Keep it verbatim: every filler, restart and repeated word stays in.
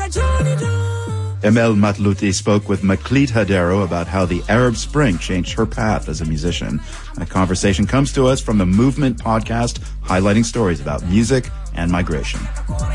Emel Matlouti spoke with Maklit Hadero about how the Arab Spring changed her path as a musician. That conversation comes to us from the Movement podcast, highlighting stories about music and migration.